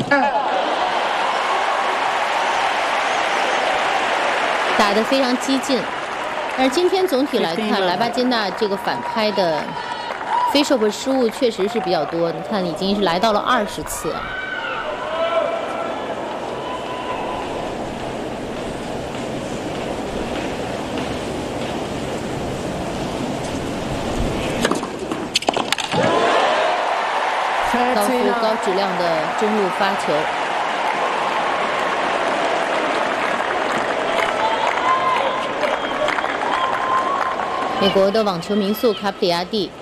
打得非常激进。而今天总体来看，莱巴金纳这个反拍的飞手部失误确实是比较多，你看已经是来到了20次啊。高负高质量的中路发球。美国的网球名宿卡普里亚蒂